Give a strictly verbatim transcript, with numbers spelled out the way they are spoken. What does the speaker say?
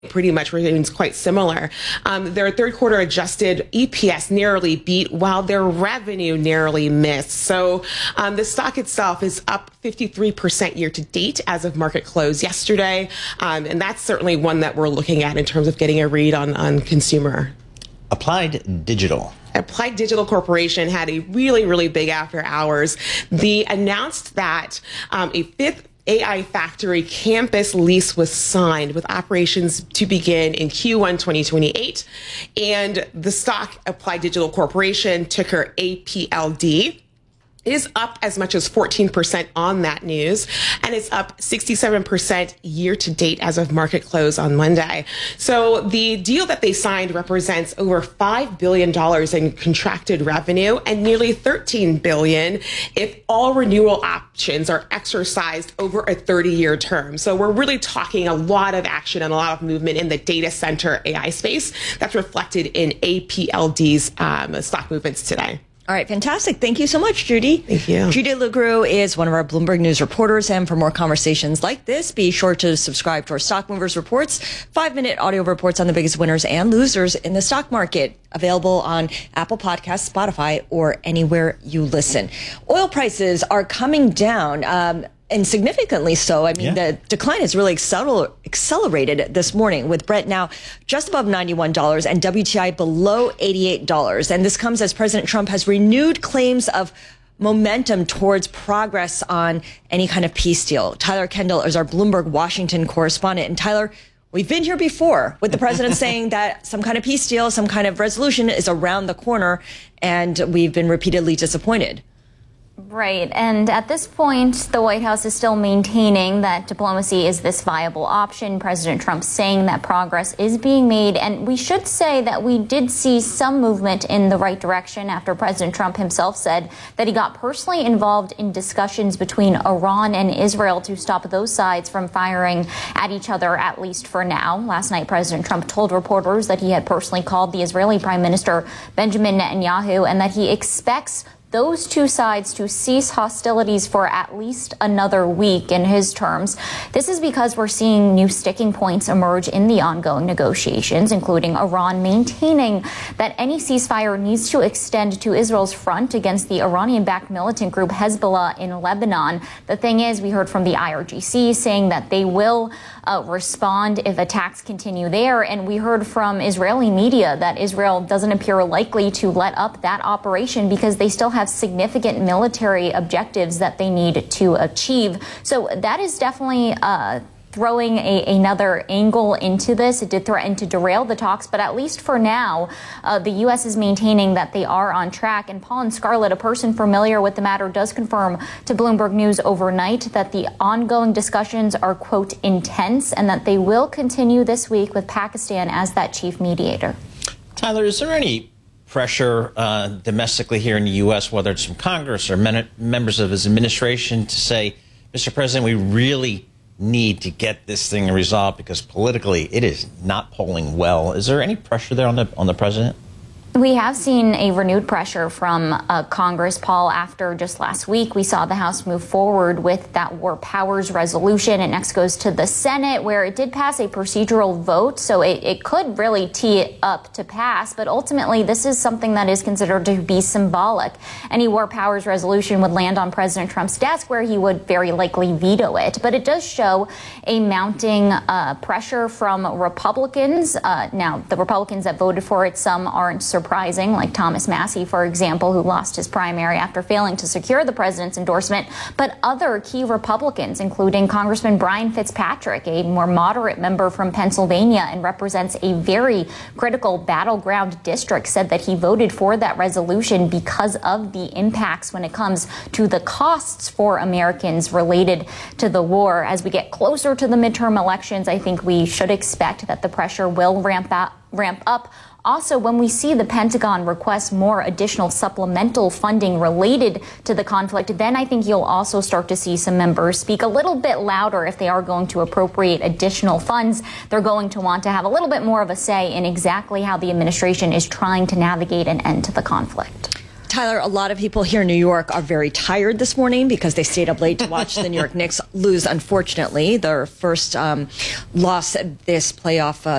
pretty much remains quite similar. Um, their third quarter adjusted E P S narrowly beat while their revenue narrowly missed. So um, the stock itself is up fifty-three percent year to date as of market close yesterday. Um, and that's certainly one that we're looking at in terms of getting a read on, on consumer. Applied Digital. Applied Digital Corporation had a really, really big after hours. They announced that um, a fifth A I Factory campus lease was signed with operations to begin in Q one twenty twenty-eight. And the stock, Applied Digital Corporation, ticker A P L D, is up as much as fourteen percent on that news, and it's up sixty-seven percent year to date as of market close on Monday. So the deal that they signed represents over five billion dollars in contracted revenue and nearly thirteen billion dollars if all renewal options are exercised over a thirty-year term. So we're really talking a lot of action and a lot of movement in the data center A I space that's reflected in A P L D's um, stock movements today. All right, fantastic. Thank you so much, Judy. Thank you. Judy LeGroux is one of our Bloomberg News reporters, and for more conversations like this, be sure to subscribe to our Stock Movers Reports, five-minute audio reports on the biggest winners and losers in the stock market, available on Apple Podcasts, Spotify, or anywhere you listen. Oil prices are coming down. Um, And significantly so. I mean, yeah. the decline has really acceler- accelerated this morning, with Brent now just above ninety-one dollars and W T I below eighty-eight dollars. And this comes as President Trump has renewed claims of momentum towards progress on any kind of peace deal. Tyler Kendall is our Bloomberg Washington correspondent. And Tyler, we've been here before with the president saying that some kind of peace deal, some kind of resolution is around the corner, and we've been repeatedly disappointed. Right. And at this point, the White House is still maintaining that diplomacy is this viable option. President Trump saying that progress is being made. And we should say that we did see some movement in the right direction after President Trump himself said that he got personally involved in discussions between Iran and Israel to stop those sides from firing at each other, at least for now. Last night, President Trump told reporters that he had personally called the Israeli Prime Minister Benjamin Netanyahu and that he expects those two sides to cease hostilities for at least another week, in his terms. This is because we're seeing new sticking points emerge in the ongoing negotiations, including Iran maintaining that any ceasefire needs to extend to Israel's front against the Iranian-backed militant group Hezbollah in Lebanon. The thing is, we heard from the I R G C saying that they will uh, respond if attacks continue there. And we heard from Israeli media that Israel doesn't appear likely to let up that operation because they still have have significant military objectives that they need to achieve. So that is definitely uh, throwing a, another angle into this. It did threaten to derail the talks, but at least for now, uh, the U S is maintaining that they are on track. And Paul and Scarlett, a person familiar with the matter, does confirm to Bloomberg News overnight that the ongoing discussions are, quote, intense, and that they will continue this week with Pakistan as that chief mediator. Tyler, is there any pressure uh, domestically here in the U S, whether it's from Congress or men- members of his administration, to say, Mister President, we really need to get this thing resolved because politically it is not polling well? Is there any pressure there on the on the president? We have seen a renewed pressure from uh, Congress, Paul. After just last week, we saw the House move forward with that war powers resolution. It next goes to the Senate, where it did pass a procedural vote. So it, it could really tee it up to pass. But ultimately, this is something that is considered to be symbolic. Any war powers resolution would land on President Trump's desk, where he would very likely veto it. But it does show a mounting uh, pressure from Republicans. Uh, now, the Republicans that voted for it, some aren't surprised. Surprising, like Thomas Massie, for example, who lost his primary after failing to secure the president's endorsement. But other key Republicans, including Congressman Brian Fitzpatrick, a more moderate member from Pennsylvania and represents a very critical battleground district, said that he voted for that resolution because of the impacts when it comes to the costs for Americans related to the war. As we get closer to the midterm elections, I think we should expect that the pressure will ramp up, ramp up. Also, when we see the Pentagon request more additional supplemental funding related to the conflict, then I think you'll also start to see some members speak a little bit louder. If they are going to appropriate additional funds, they're going to want to have a little bit more of a say in exactly how the administration is trying to navigate an end to the conflict. Tyler, a lot of people here in New York are very tired this morning because they stayed up late to watch the New York Knicks lose, unfortunately, their first um, loss this playoff uh,